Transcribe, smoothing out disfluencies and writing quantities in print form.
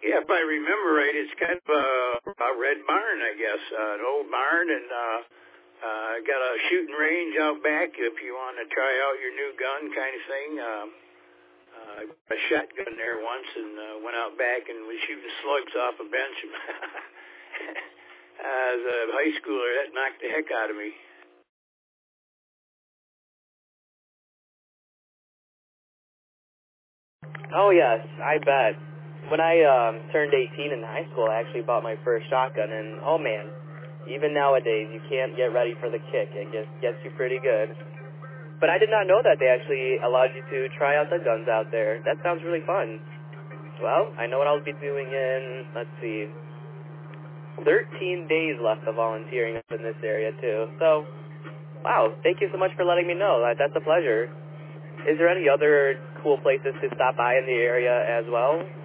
Yeah, if I remember right, it's kind of a red barn, I guess, an old barn, and got a shooting range out back if you want to try out your new gun kind of thing. I got a shotgun there once and went out back and was shooting slugs off a bench. As a high schooler, that knocked the heck out of me. Oh, yes, I bet. When I turned 18 in high school, I actually bought my first shotgun, and oh man, even nowadays, you can't get ready for the kick. It just gets you pretty good. But I did not know that they actually allowed you to try out the guns out there. That sounds really fun. Well, I know what I'll be doing in, let's see, 13 days left of volunteering up in this area, too. So, wow, thank you so much for letting me know. That's a pleasure. Is there any other cool places to stop by in the area as well?